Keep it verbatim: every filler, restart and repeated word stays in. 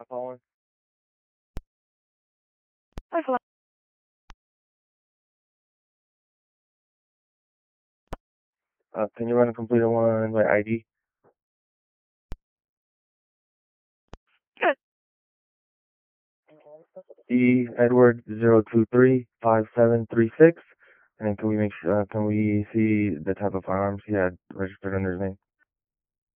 I'm calling. Hi, hello. Uh, can you run a complete one by I D? Good. E Edward zero two three five seven three six. And then can we make sure, uh, can we see the type of firearms he had registered under his name?